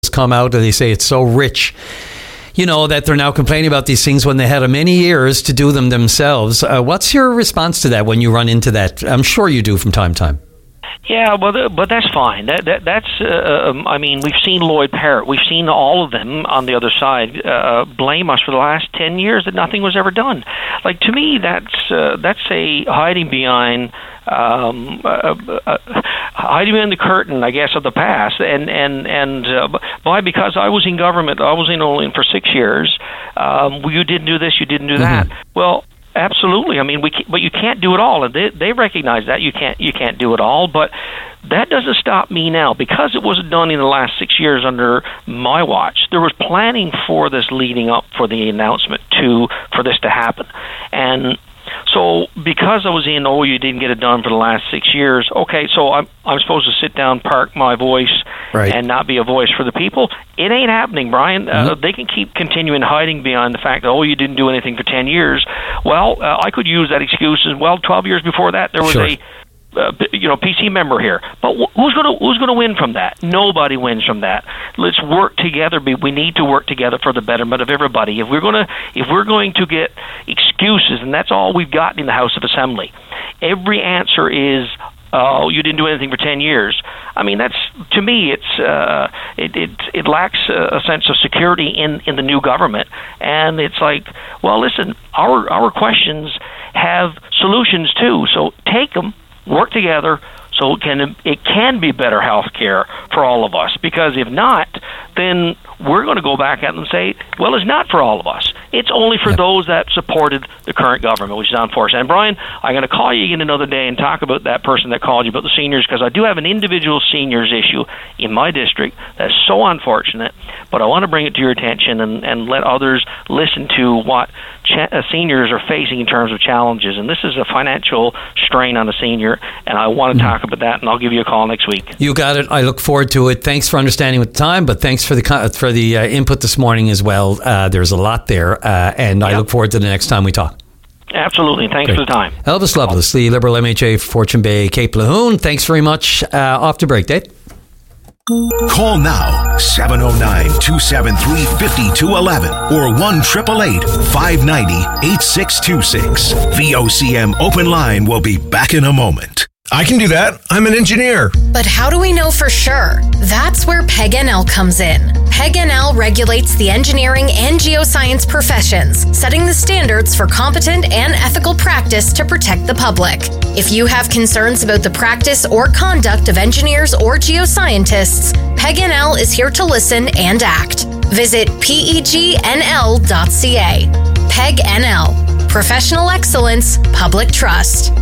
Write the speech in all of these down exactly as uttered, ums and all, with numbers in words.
come out and they say it's so rich, you know, that they're now complaining about these things when they had many years to do them themselves. Uh, what's your response to that when you run into that? I'm sure you do from time to time. Yeah, well, but that's fine. That, that that's. Uh, um, I mean, we've seen Lloyd Parrott. We've seen all of them on the other side uh, blame us for the last ten years that nothing was ever done. Like, to me, that's uh, that's a hiding behind. Um, uh, uh, hiding behind the curtain, I guess, of the past, and and and uh, why? Because I was in government, I was in only for six years. Um, well, you didn't do this, you didn't do that. Mm-hmm. Well, absolutely. I mean, we can, but you can't do it all, and they they recognize that you can't you can't do it all. But that doesn't stop me now, because it wasn't done in the last six years under my watch. There was planning for this leading up for the announcement to for this to happen, and. So because I was in, oh, you didn't get it done for the last six years, okay, so I'm I'm supposed to sit down, park my voice, right, and not be a voice for the people? It ain't happening, Brian. Mm-hmm. Uh, they can keep continuing hiding behind the fact that, oh, you didn't do anything for ten years. Well, uh, I could use that excuse as well. twelve years before that, there was sure. a... Uh, you know, P C member here, but wh- who's going to who's going to win from that? Nobody wins from that. Let's work together. We need to work together for the betterment of everybody. If we're going to if we're going to get excuses, and that's all we've got in the House of Assembly, every answer is, oh, you didn't do anything for ten years. I mean, that's, to me, it's uh, it, it it lacks a sense of security in, in the new government, and it's like, well, listen, our our questions have solutions too, so take them. Work together so it can it can be better health care for all of us. Because if not, then we're going to go back at them and say, well, it's not for all of us. It's only for those that supported the current government, which is unfortunate. And Brian, I'm going to call you again another day and talk about that person that called you about the seniors, because I do have an individual seniors issue in my district that's so unfortunate, but I want to bring it to your attention and, and let others listen to what cha- uh, seniors are facing in terms of challenges. And this is a financial strain on a senior, and I want to mm-hmm. talk about that, and I'll give you a call next week. You got it. I look forward to it. Thanks for understanding with the time, but thanks for the for the uh, input this morning as well. Uh, there's a lot there, uh, and yep. I look forward to the next time we talk. Absolutely. Thanks Great. for the time. Elvis Loveless, the Liberal M H A for Fortune Bay, Cape Lejeune. Thanks very much. Uh, off to break, Dave. Call now, seven oh nine, two seven three, five two one one or one eight eight eight, five nine zero, eight six two six. V O C M Open Line will be back in a moment. I can do that. I'm an engineer. But how do we know for sure? That's where P E G N L comes in. P E G N L regulates the engineering and geoscience professions, setting the standards for competent and ethical practice to protect the public. If you have concerns about the practice or conduct of engineers or geoscientists, P E G N L is here to listen and act. Visit P E G N L dot C A. P E G N L. Professional excellence, public trust.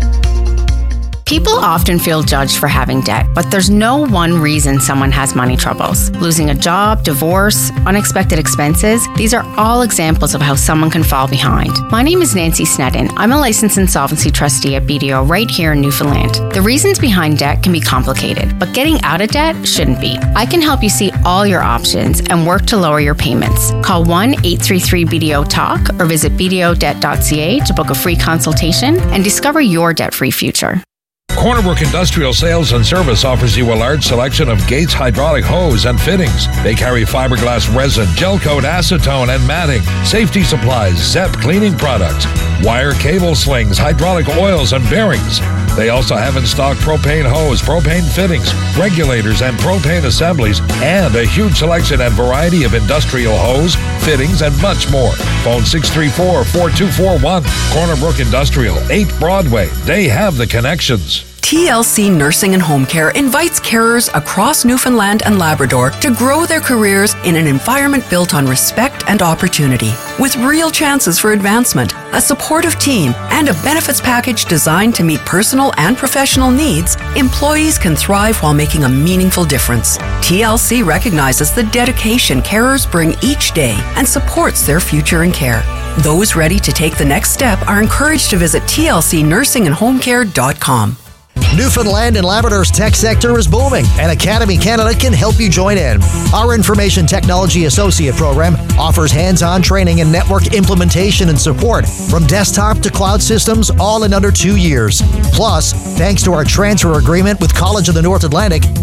People often feel judged for having debt, but there's no one reason someone has money troubles. Losing a job, divorce, unexpected expenses, these are all examples of how someone can fall behind. My name is Nancy Snedden. I'm a licensed insolvency trustee at B D O right here in Newfoundland. The reasons behind debt can be complicated, but getting out of debt shouldn't be. I can help you see all your options and work to lower your payments. Call one eight three three B D O TALK or visit B D O debt dot C A to book a free consultation and discover your debt-free future. Cornerbrook Industrial Sales and Service offers you a large selection of Gates hydraulic hose and fittings. They carry fiberglass resin, gel coat, acetone, and matting, safety supplies, Zep cleaning products, wire cable slings, hydraulic oils, and bearings. They also have in stock propane hose, propane fittings, regulators, and propane assemblies, and a huge selection and variety of industrial hose, fittings, and much more. Phone six three four, four two four one. Cornerbrook Industrial, eight Broadway. They have the connections. T L C Nursing and Home Care invites carers across Newfoundland and Labrador to grow their careers in an environment built on respect and opportunity. With real chances for advancement, a supportive team, and a benefits package designed to meet personal and professional needs, employees can thrive while making a meaningful difference. T L C recognizes the dedication carers bring each day and supports their future in care. Those ready to take the next step are encouraged to visit T L C nursing and home care dot com. Newfoundland and Labrador's tech sector is booming, and Academy Canada can help you join in. Our Information Technology Associate program offers hands-on training in network implementation and support from desktop to cloud systems, all in under two years. Plus, thanks to our transfer agreement with College of the North Atlantic,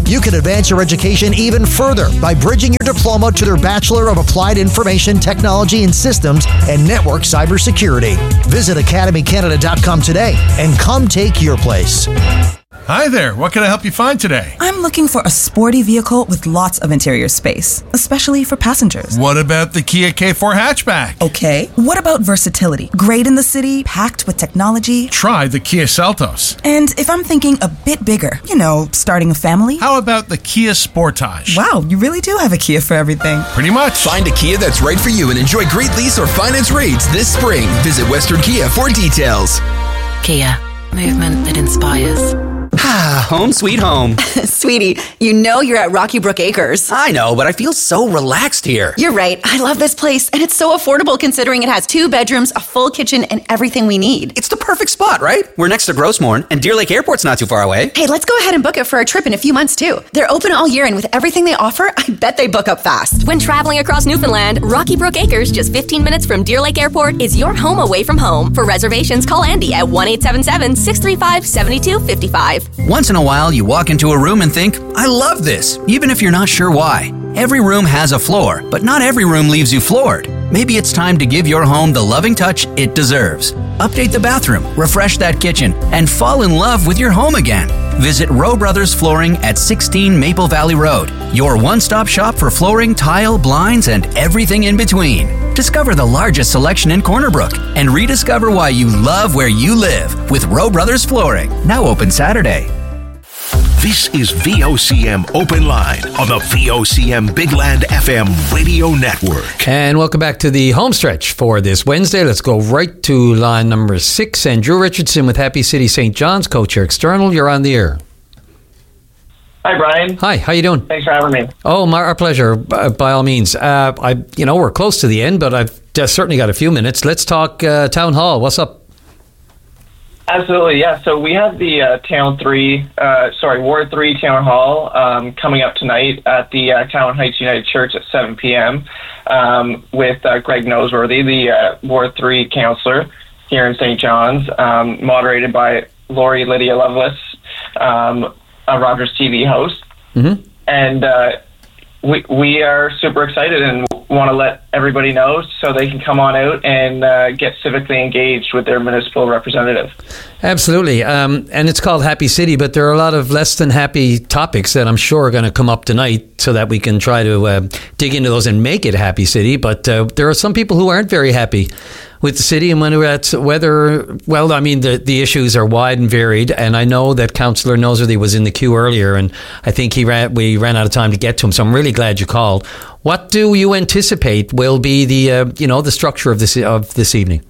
You can advance your education even further by bridging your diploma to their Bachelor of Applied Information Technology and Systems and Network Cybersecurity. Visit academy canada dot com today and come take your place. Hi there. What can I help you find today? I'm looking for a sporty vehicle with lots of interior space, especially for passengers. What about the Kia K four hatchback? Okay. What about versatility? Great in the city, packed with technology. Try the Kia Seltos. And if I'm thinking a bit bigger, you know, starting a family? How about the Kia Sportage? Wow, you really do have a Kia for everything. Pretty much. Find a Kia that's right for you and enjoy great lease or finance rates this spring. Visit Western Kia for details. Kia, movement that inspires. Ah, home sweet home. Sweetie, you know you're at Rocky Brook Acres. I know, but I feel so relaxed here. You're right. I love this place, and it's so affordable considering it has two bedrooms, a full kitchen, and everything we need. It's the perfect spot, right? We're next to Grossmorn, and Deer Lake Airport's not too far away. Hey, let's go ahead and book it for a trip in a few months, too. They're open all year, and with everything they offer, I bet they book up fast. When traveling across Newfoundland, Rocky Brook Acres, just fifteen minutes from Deer Lake Airport, is your home away from home. For reservations, call Andy at one eight seven seven, six three five, seven two five five. Once in a while, you walk into a room and think, I love this, even if you're not sure why. Every room has a floor, but not every room leaves you floored. Maybe it's time to give your home the loving touch it deserves. Update the bathroom, refresh that kitchen, and fall in love with your home again. Visit Rowe Brothers Flooring at sixteen Maple Valley Road, your one-stop shop for flooring, tile, blinds, and everything in between. Discover the largest selection in Corner Brook and rediscover why you love where you live with Rowe Brothers Flooring, now open Saturday. This is V O C M Open Line on the V O C M Big Land F M radio network. And welcome back to the home stretch for this Wednesday. Let's go right to line number six. And Drew Richardson with Happy City Saint John's, Co-Chair External. You're on the air. Hi, Brian. Hi, how you doing? Thanks for having me. Oh, my, our pleasure, by, by all means. Uh, I, you know, we're close to the end, but I've just certainly got a few minutes. Let's talk uh, Town Hall. What's up? Absolutely, yeah. So we have the uh, Town Three, uh, sorry, Ward Three Town Hall um, coming up tonight at the uh, Town Heights United Church at seven p.m. Um, with uh, Greg Noseworthy, the uh, Ward Three councillor here in Saint John's, um, moderated by Lori Lydia Lovelace, um, a Rogers T V host, mm-hmm. and uh, we we are super excited and want to let everybody know so they can come on out and uh, get civically engaged with their municipal representative. Absolutely. Um, and it's called Happy City, but there are a lot of less than happy topics that I'm sure are going to come up tonight so that we can try to uh, dig into those and make it Happy City. But uh, there are some people who aren't very happy with the city, and when we're at whether, well, I mean, the, the issues are wide and varied, and I know that Councillor Noseworthy was in the queue earlier, and I think he ran, we ran out of time to get to him, so I'm really glad you called. What do you anticipate will be the, uh, you know, the structure of this of this evening?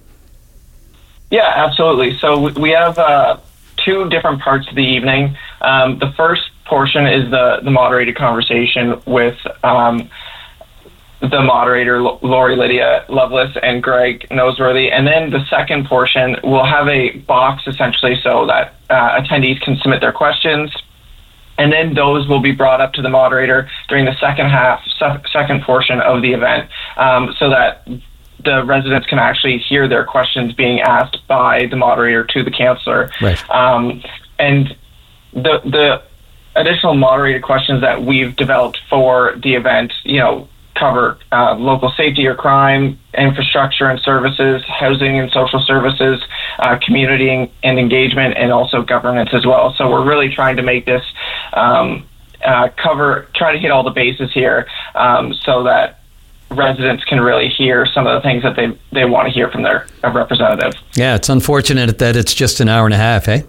Yeah, absolutely. So we have uh, two different parts of the evening. Um, the first portion is the, the moderated conversation with um, the moderator, Lori Lydia Lovelace and Greg Noseworthy. And then the second portion, we'll have a box essentially so that uh, attendees can submit their questions. And then those will be brought up to the moderator during the second half, se- second portion of the event, um, so that the residents can actually hear their questions being asked by the moderator to the councillor. Right. Um, and the the additional moderated questions that we've developed for the event, you know, cover uh, local safety or crime, infrastructure and services, housing and social services, uh, community and engagement, and also governance as well. So we're really trying to make this um, uh, cover, try to hit all the bases here um, so that residents can really hear some of the things that they, they want to hear from their uh, representative. Yeah, it's unfortunate that it's just an hour and a half, eh?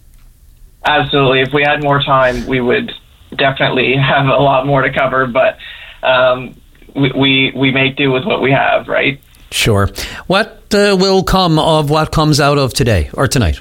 Absolutely. If we had more time, we would definitely have a lot more to cover, but um, we, we we make do with what we have, right? Sure. What uh, will come of what comes out of today or tonight?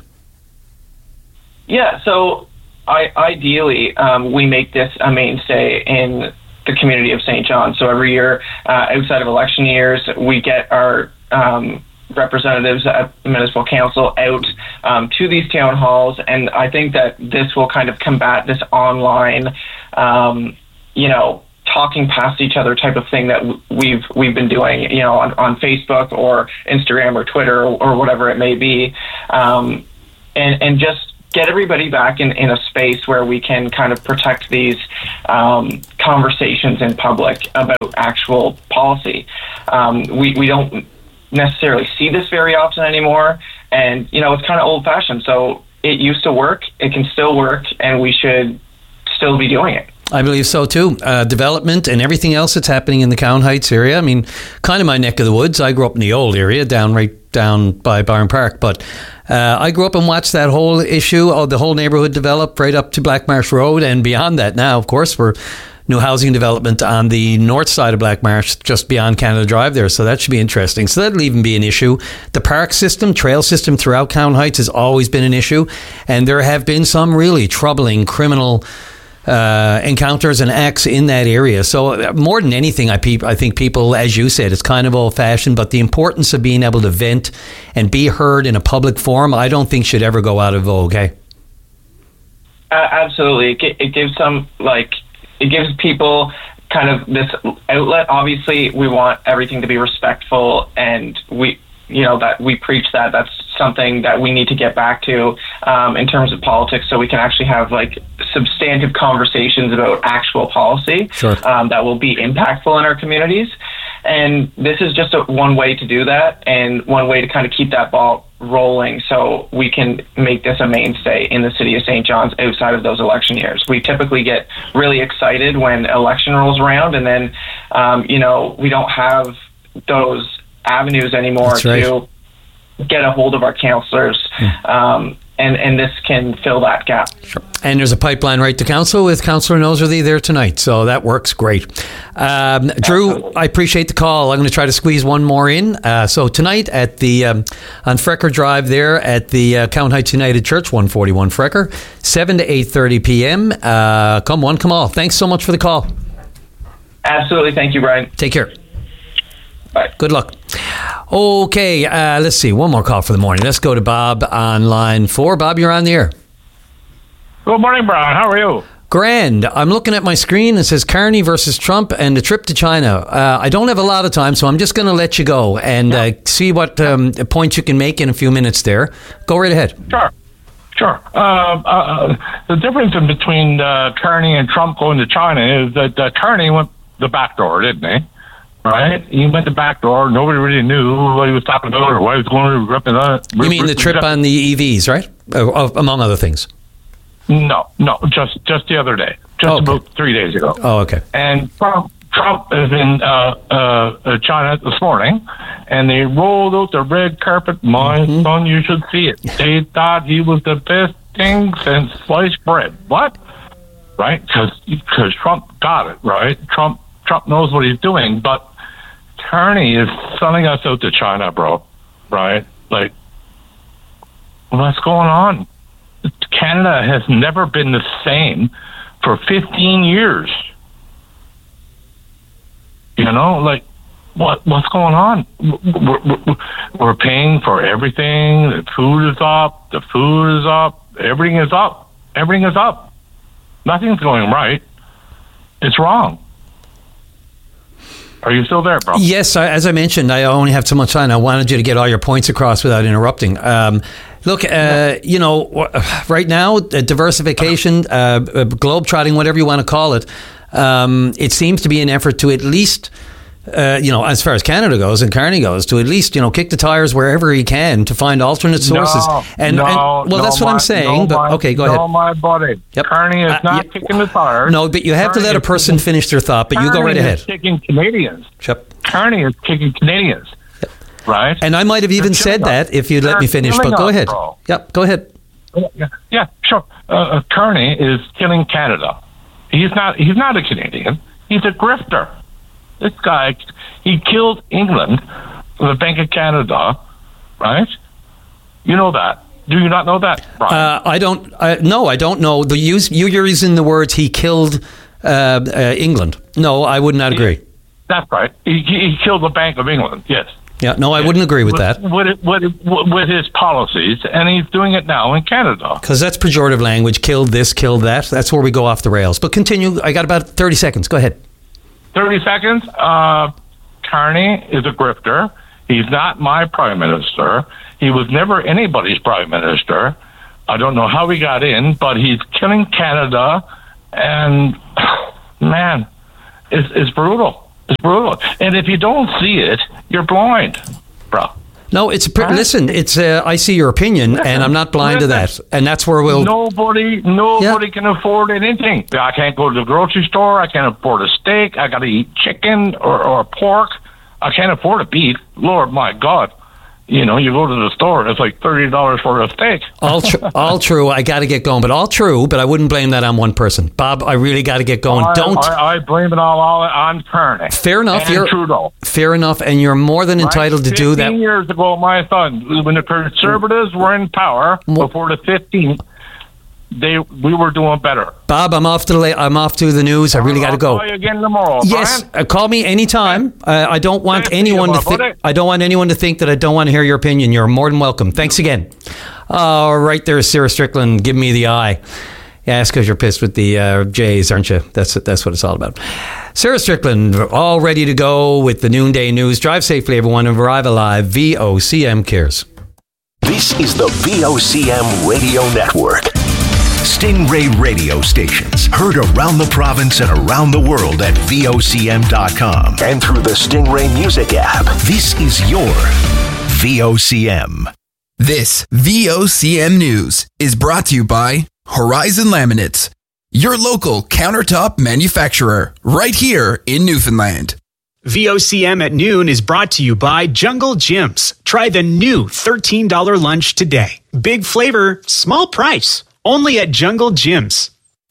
Yeah, so I, ideally, um, we make this a mainstay in the community of Saint John. So every year, uh, outside of election years, we get our um, representatives at the municipal council out um, to these town halls, and I think that this will kind of combat this online, um, you know, talking past each other type of thing that we've we've been doing, you know, on, on Facebook or Instagram or Twitter or, or whatever it may be, um, and and just get everybody back in, in a space where we can kind of protect these um, conversations in public about actual policy. Um, we, we don't necessarily see this very often anymore, and, you know, it's kind of old-fashioned. So it used to work, it can still work, and we should still be doing it. I believe so too. Uh, development and everything else that's happening in the Cowan Heights area. I mean, kind of my neck of the woods. I grew up in the old area, down right down by Byron Park. But uh, I grew up and watched that whole issue of the whole neighbourhood develop right up to Black Marsh Road and beyond that. Now, of course, we're new housing development on the north side of Black Marsh, just beyond Canada Drive there. So that should be interesting. So that'll even be an issue. The park system, trail system throughout Cowan Heights has always been an issue. And there have been some really troubling criminal Uh, encounters and acts in that area. So uh, more than anything, I, pe- I think people, as you said, it's kind of old-fashioned, but the importance of being able to vent and be heard in a public forum, I don't think should ever go out of vogue, eh? Uh, absolutely. It, it gives some, like, it gives people kind of this outlet. Obviously, we want everything to be respectful, and we, you know, that we preach that. That's something that we need to get back to um, in terms of politics, so we can actually have, like, substantive conversations about actual policy sure. um, that will be impactful in our communities. And this is just a, one way to do that, and one way to kind of keep that ball rolling so we can make this a mainstay in the city of Saint John's outside of those election years. We typically get really excited when election rolls around, and then, um, you know, we don't have those avenues anymore right. to get a hold of our councillors. Mm. Um, And, and this can fill that gap. Sure. And there's a pipeline right to council with Councillor Noseworthy there tonight, so that works great. Um, Drew, Absolutely. I appreciate the call. I'm going to try to squeeze one more in. Uh, so tonight at the um, on Frecker Drive there at the uh, Cowan Heights United Church, one forty-one Frecker, seven to eight thirty p.m. Uh, come one, come all. Thanks so much for the call. Absolutely. Thank you, Brian. Take care. Bye. Good luck. Okay, uh, let's see. One more call for the morning. Let's go to Bob on line four. Bob, you're on the air. Good morning, Brian. How are you? Grand. I'm looking at my screen. It says Carney versus Trump and a trip to China. Uh, I don't have a lot of time, so I'm just going to let you go and yeah. uh, see what um, points you can make in a few minutes there. Go right ahead. Sure. Sure. Uh, uh, the difference in between uh, Carney and Trump going to China is that uh, Carney went the back door, didn't he? Right? He went the back door. Nobody really knew what he was talking about or why he was going to represent. You mean the trip on the E Vs, right? Uh, among other things. No, no, just just the other day, just oh, okay. about three days ago. Oh, okay. And Trump, Trump is in uh, uh, China this morning, and they rolled out the red carpet. My mm-hmm. son, you should see it. They thought he was the best thing since sliced bread. What? Right? Because Trump got it, right? Trump Trump knows what he's doing, but Carney is selling us out to China, bro. Right? Like, what's going on? Canada has never been the same for fifteen years. You know, like, what what's going on? We're, we're, we're paying for everything. The food is up. The food is up. Everything is up. Everything is up. Nothing's going right. It's wrong. Are you still there, bro? Yes, I, as I mentioned, I only have so much time. I wanted you to get all your points across without interrupting. Um, look, uh, you know, right now, uh, diversification, uh, globetrotting, whatever you want to call it, um, it seems to be an effort to at least, uh, you know, as far as Canada goes and Carney goes, to at least, you know, kick the tires wherever he can to find alternate sources. No, and, no, and well, no, that's what my, I'm saying. No, but my, okay, go no, ahead. No, my buddy. Yep. Carney is uh, not yeah, kicking the tires. No, but you have Carney to let a person kicking, finish their thought. But Carney you go right ahead. Is kicking Canadians. Yep. Carney is kicking Canadians. Yep. Right. And I might have even said that if you'd let me finish. But go ahead. Bro. Yep. Go ahead. Yeah, yeah sure. Uh, Carney is killing Canada. He's not. He's not a Canadian. He's a grifter. This guy, he killed England, the Bank of Canada, right? You know that. Do you not know that, Brian? Uh, I don't. Uh, no, I don't know. The use you, you're using the words "he killed uh, uh, England." No, I would not agree. He, that's right. He, he killed the Bank of England. Yes. Yeah. No, I wouldn't agree with, with that. With, with, with his policies, and he's doing it now in Canada. Because that's pejorative language. Killed this, killed that. That's where we go off the rails. But continue. I got about thirty seconds. Go ahead. thirty seconds. Uh, Carney is a grifter. He's not my prime minister. He was never anybody's prime minister. I don't know how he got in, but he's killing Canada, and man, it's, it's brutal. It's brutal. And if you don't see it, you're blind, bro. No, it's a, listen. It's uh, I see your opinion, listen, and I'm not blind listen. to that. And that's where we'll. Nobody, nobody yeah. can afford anything. I can't go to the grocery store. I can't afford a steak. I got to eat chicken or, or pork. I can't afford a beef. Lord, my God. You know, you go to the store and it's like thirty dollars for a steak. all, tr- all true. I got to get going, but all true. But I wouldn't blame that on one person, Bob. I really got to get going. I, Don't. I, I blame it all, all on Kearney. Fair enough. And you're Trudeau. Fair enough, and you're more than entitled right? to do that. Fifteen years ago, my son, when the Conservatives were in power before the fifteenth, they we were doing better. Bob, I'm off to the, I'm off to the news. I really got to go. I'll call you again tomorrow. Yes, Brian? uh, call me anytime. Uh, I don't want Thank anyone you, to think. I don't want anyone to think that I don't want to hear your opinion. You're more than welcome. Thanks again. All right, there's Sarah Strickland. Give me the eye. Yeah, it's because you're pissed with the uh, Jays, aren't you? That's that's what it's all about. Sarah Strickland, all ready to go with the noonday news. Drive safely, everyone, and arrive alive. V O C M cares. This is the V O C M Radio Network. Stingray radio stations heard around the province and around the world at V O C M dot com and through the Stingray Music app. This is your V O C M. This V O C M News is brought to you by Horizon Laminates, your local countertop manufacturer, right here in Newfoundland. V O C M at noon is brought to you by Jungle Gyms. Try the new thirteen dollars lunch today. Big flavor, small price. Only at Jungle Gyms.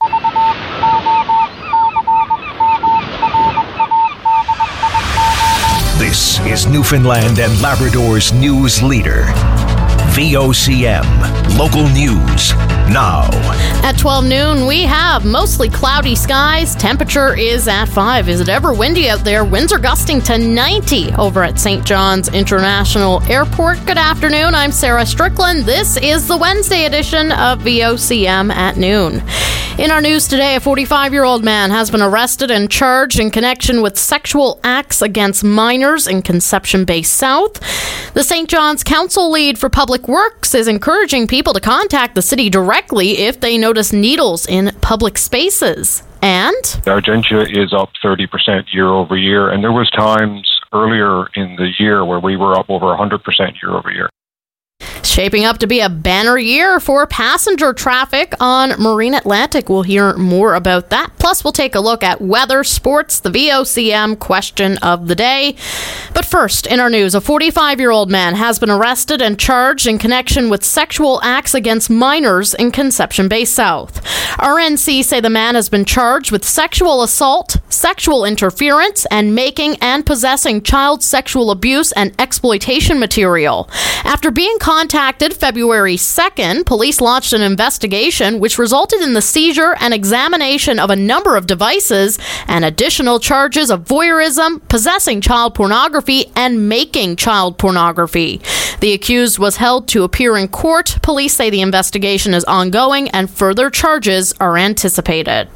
This is Newfoundland and Labrador's news leader. V O C M. Local news now. At twelve noon, we have mostly cloudy skies. Temperature is at five. Is it ever windy out there? Winds are gusting to ninety over at Saint John's International Airport. Good afternoon. I'm Sarah Strickland. This is the Wednesday edition of V O C M at noon. In our news today, a forty-five-year-old man has been arrested and charged in connection with sexual acts against minors in Conception Bay South. The Saint John's Council lead for Public Works is encouraging people to contact the city directly if they notice needles in public spaces. And Argentia is up thirty percent year over year, and there was times earlier in the year where we were up over one hundred percent year over year. Shaping up to be a banner year for passenger traffic on Marine Atlantic. We'll hear more about that. Plus, we'll take a look at weather, sports, the V O C M question of the day. But first, in our news, a forty-five-year-old man has been arrested and charged in connection with sexual acts against minors in Conception Bay South. R N C say the man has been charged with sexual assault, sexual interference, and making and possessing child sexual abuse and exploitation material. After being contacted February second, police launched an investigation which resulted in the seizure and examination of a number of devices and additional charges of voyeurism, possessing child pornography, and making child pornography. The accused was held to appear in court. Police say the investigation is ongoing and further charges are anticipated.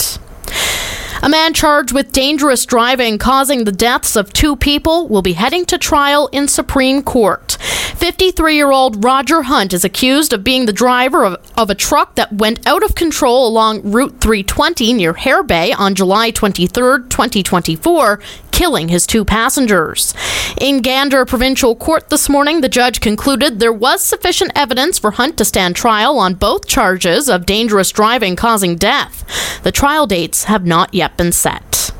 A man charged with dangerous driving causing the deaths of two people will be heading to trial in Supreme Court. fifty-three-year-old Roger Hunt is accused of being the driver of, of a truck that went out of control along Route three twenty near Hare Bay on July twenty-third, twenty twenty-four, killing his two passengers. In Gander Provincial Court this morning, the judge concluded there was sufficient evidence for Hunt to stand trial on both charges of dangerous driving causing death. The trial dates have not yet been set.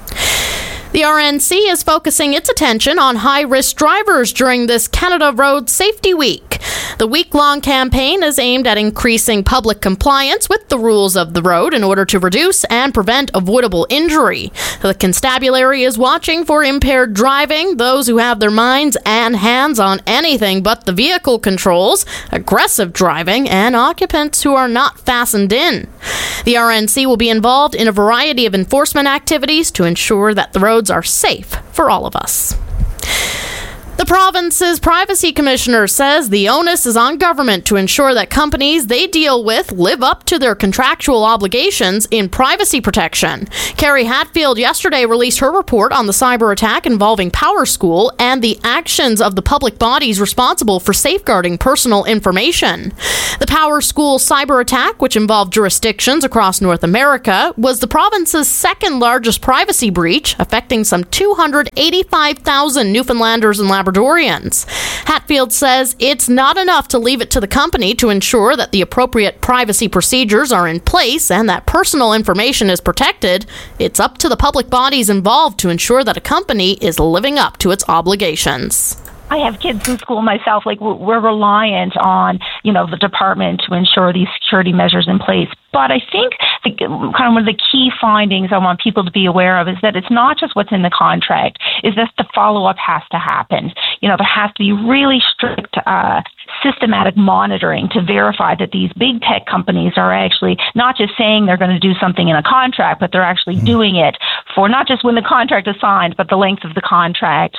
The R N C is focusing its attention on high-risk drivers during this Canada Road Safety Week. The week-long campaign is aimed at increasing public compliance with the rules of the road in order to reduce and prevent avoidable injury. The constabulary is watching for impaired driving, those who have their minds and hands on anything but the vehicle controls, aggressive driving, and occupants who are not fastened in. The R N C will be involved in a variety of enforcement activities to ensure that the roads are safe for all of us. The province's privacy commissioner says the onus is on government to ensure that companies they deal with live up to their contractual obligations in privacy protection. Carrie Hatfield yesterday released her report on the cyber attack involving PowerSchool and the actions of the public bodies responsible for safeguarding personal information. The PowerSchool cyber attack, which involved jurisdictions across North America, was the province's second largest privacy breach, affecting some two hundred eighty-five thousand Newfoundlanders and Labradorians. Hatfield says it's not enough to leave it to the company to ensure that the appropriate privacy procedures are in place and that personal information is protected. It's up to the public bodies involved to ensure that a company is living up to its obligations. I have kids in school myself. Like, we're reliant on, you know, the department to ensure these security measures in place. But I think the, kind of one of the key findings I want people to be aware of is that it's not just what's in the contract, is that the follow-up has to happen. You know, there has to be really strict uh, systematic monitoring to verify that these big tech companies are actually not just saying they're going to do something in a contract, but they're actually doing it for not just when the contract is signed, but the length of the contract.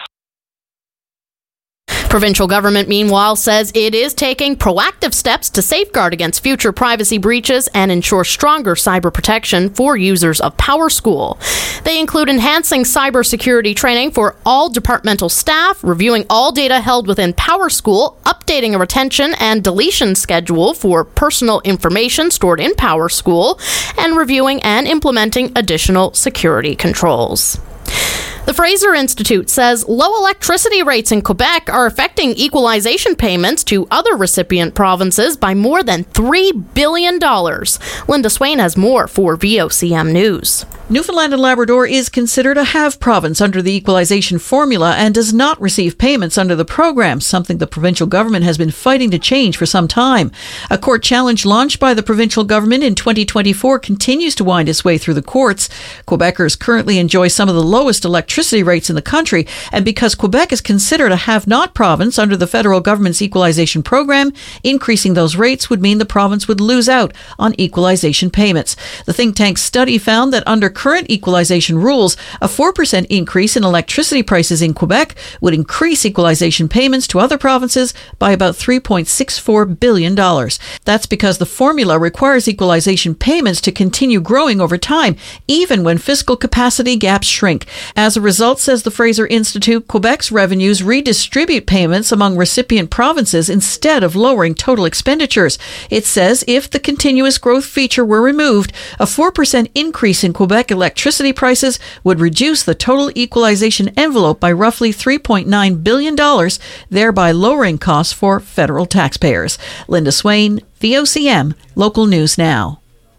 Provincial government, meanwhile, says it is taking proactive steps to safeguard against future privacy breaches and ensure stronger cyber protection for users of PowerSchool. They include enhancing cybersecurity training for all departmental staff, reviewing all data held within PowerSchool, updating a retention and deletion schedule for personal information stored in PowerSchool, and reviewing and implementing additional security controls. The Fraser Institute says low electricity rates in Quebec are affecting equalization payments to other recipient provinces by more than three billion dollars. Linda Swain has more for V O C M News. Newfoundland and Labrador is considered a have province under the equalization formula and does not receive payments under the program, something the provincial government has been fighting to change for some time. A court challenge launched by the provincial government in twenty twenty-four continues to wind its way through the courts. Quebecers currently enjoy some of the lowest electricity rates in the country, and because Quebec is considered a have-not province under the federal government's equalization program, increasing those rates would mean the province would lose out on equalization payments. The think tank's study found that under current equalization rules, a four percent increase in electricity prices in Quebec would increase equalization payments to other provinces by about three point six four billion dollars. That's because the formula requires equalization payments to continue growing over time, even when fiscal capacity gaps shrink. As a result, says the Fraser Institute, Quebec's revenues redistribute payments among recipient provinces instead of lowering total expenditures. It says if the continuous growth feature were removed, a four percent increase in Quebec electricity prices would reduce the total equalization envelope by roughly three point nine billion dollars, thereby lowering costs for federal taxpayers. Linda Swain, V O C M, Local News Now.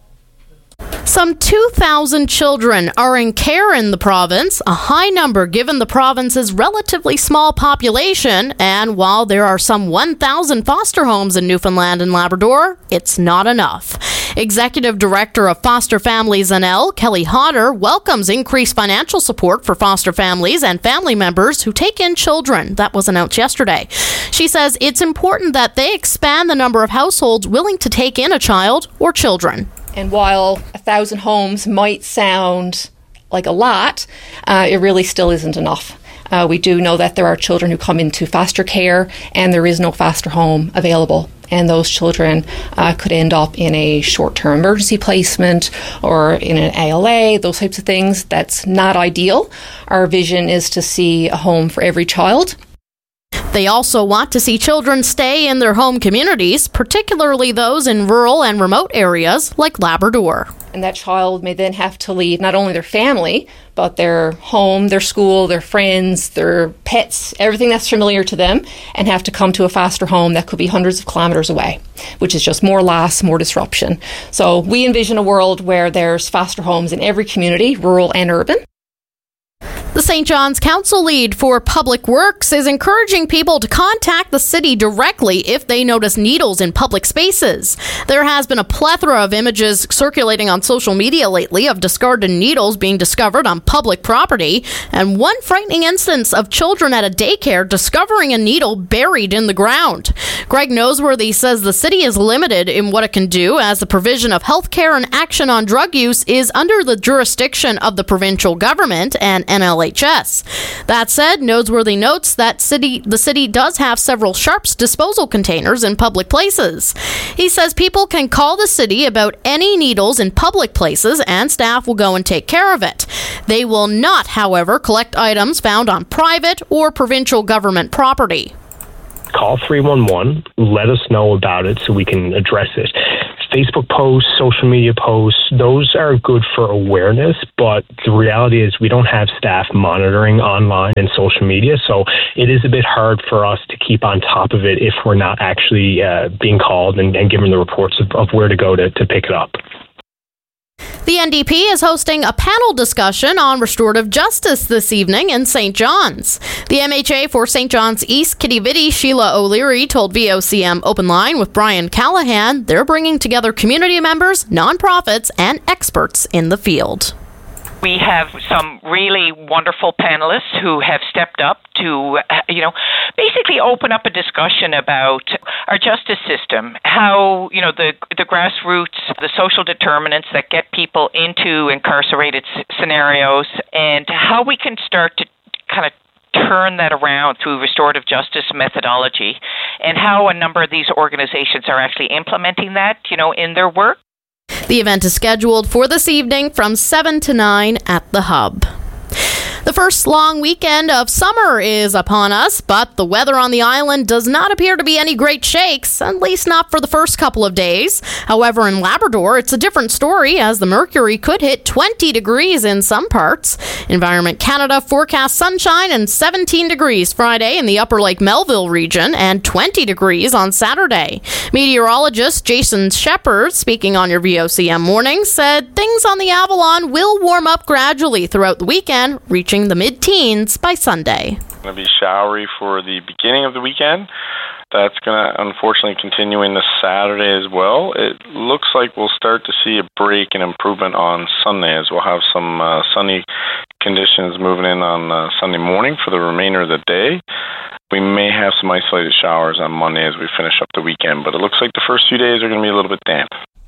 Some two thousand children are in care in the province, a high number given the province's relatively small population, and while there are some one thousand foster homes in Newfoundland and Labrador, it's not enough. Executive Director of Foster Families N L, Kelly Hodder, welcomes increased financial support for foster families and family members who take in children. That was announced yesterday. She says it's important that they expand the number of households willing to take in a child or children. And while a thousand homes might sound like a lot, uh, it really still isn't enough. Uh, we do know that there are children who come into foster care and there is no foster home available. And those children uh, could end up in a short-term emergency placement or in an A L A, those types of things. That's not ideal. Our vision is to see a home for every child. They also want to see children stay in their home communities, particularly those in rural and remote areas like Labrador. And that child may then have to leave not only their family, but their home, their school, their friends, their pets, everything that's familiar to them, and have to come to a foster home that could be hundreds of kilometres away, which is just more loss, more disruption. So we envision a world where there's foster homes in every community, rural and urban. The Saint John's Council lead for Public Works is encouraging people to contact the city directly if they notice needles in public spaces. There has been a plethora of images circulating on social media lately of discarded needles being discovered on public property, and one frightening instance of children at a daycare discovering a needle buried in the ground. Greg Noseworthy says the city is limited in what it can do as the provision of health care and action on drug use is under the jurisdiction of the provincial government and N L H S. That said, Noseworthy notes that city the city does have several Sharps disposal containers in public places. He says people can call the city about any needles in public places and staff will go and take care of it. They will not, however, collect items found on private or provincial government property. Call three one one, let us know about it so we can address it. Facebook posts, social media posts, those are good for awareness, but the reality is we don't have staff monitoring online and social media, so it is a bit hard for us to keep on top of it if we're not actually uh, being called and, and given the reports of, of where to go to, to pick it up. The N D P is hosting a panel discussion on restorative justice this evening in Saint John's. The M H A for Saint John's East, Kitty Vitty, Sheila O'Leary, told V O C M Open Line with Brian Callahan they're bringing together community members, nonprofits, and experts in the field. We have some really wonderful panelists who have stepped up to, you know, basically open up a discussion about our justice system, how, you know, the the grassroots, the social determinants that get people into incarcerated s- scenarios, and how we can start to kind of turn that around through restorative justice methodology, and how a number of these organizations are actually implementing that, you know, in their work. The event is scheduled for this evening from seven to nine at the Hub. The first long weekend of summer is upon us, but the weather on the island does not appear to be any great shakes, at least not for the first couple of days. However, in Labrador, it's a different story as the mercury could hit twenty degrees in some parts. Environment Canada forecasts sunshine and seventeen degrees Friday in the Upper Lake Melville region and twenty degrees on Saturday. Meteorologist Jason Shepard, speaking on your V O C M morning, said things on the Avalon will warm up gradually throughout the weekend, reaching the mid-teens by Sunday. It's going to be showery for the beginning of the weekend. That's going to unfortunately continue into Saturday as well. It looks like we'll start to see a break and improvement on Sunday as we'll have some uh, sunny conditions moving in on uh, Sunday morning for the remainder of the day. We may have some isolated showers on Monday as we finish up the weekend, but it looks like the first few days are going to be a little bit damp.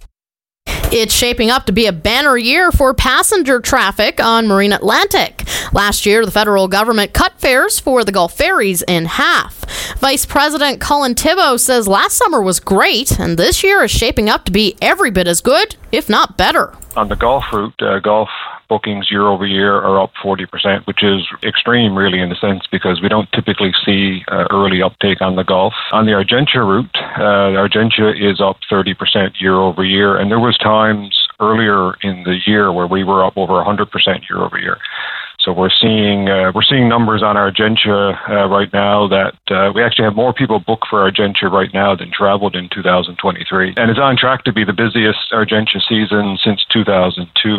It's shaping up to be a banner year for passenger traffic on Marine Atlantic. Last year, the federal government cut fares for the Gulf ferries in half. Vice President Colin Thibault says last summer was great, and this year is shaping up to be every bit as good, if not better. On the Gulf route, uh, Gulf bookings year over year are up forty percent, which is extreme really in a sense because we don't typically see uh, early uptake on the Gulf. On the Argentia route, uh, Argentia is up thirty percent year over year, and there was times earlier in the year where we were up over one hundred percent year over year. So we're seeing uh, we're seeing numbers on Argentia uh, right now that uh, we actually have more people booked for Argentia right now than traveled in two thousand twenty-three, and it's on track to be the busiest Argentia season since two thousand two.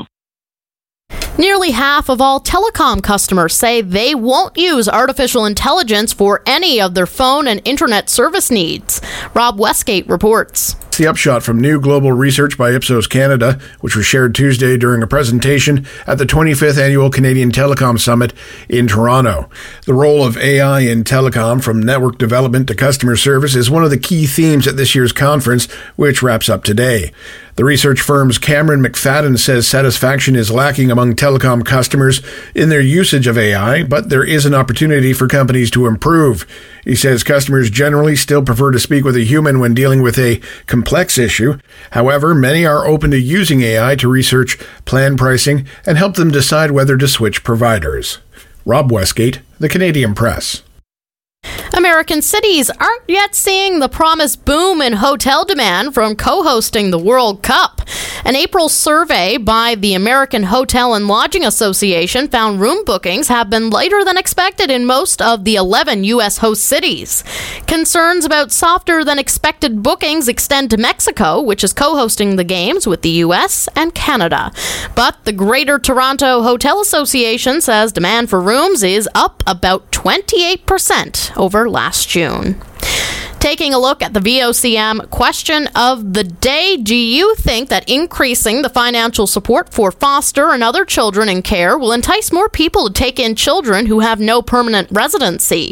Nearly half of all telecom customers say they won't use artificial intelligence for any of their phone and internet service needs. Rob Westgate reports. It's the upshot from new global research by Ipsos Canada, which was shared Tuesday during a presentation at the twenty-fifth Annual Canadian Telecom Summit in Toronto. The role of A I in telecom, from network development to customer service, is one of the key themes at this year's conference, which wraps up today. The research firm's Cameron McFadden says satisfaction is lacking among telecom customers in their usage of A I, but there is an opportunity for companies to improve. He says customers generally still prefer to speak with a human when dealing with a complex issue. However, many are open to using A I to research plan pricing and help them decide whether to switch providers. Rob Westgate, The Canadian Press. American cities aren't yet seeing the promised boom in hotel demand from co-hosting the World Cup. An April survey by the American Hotel and Lodging Association found room bookings have been lighter than expected in most of the eleven U S host cities. Concerns about softer than expected bookings extend to Mexico, which is co-hosting the games with the U S and Canada. But the Greater Toronto Hotel Association says demand for rooms is up about twenty-eight percent over last June. Taking a look at the V O C M question of the day, do you think that increasing the financial support for foster and other children in care will entice more people to take in children who have no permanent residency?